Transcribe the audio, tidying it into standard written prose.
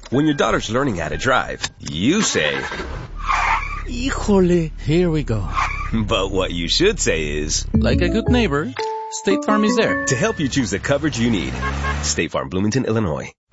When your daughter's learning how to drive, you say, Híjole, here we go. but what you should say is, Like a good neighbor, State Farm is there. to help you choose the coverage you need. State Farm, Bloomington, Illinois.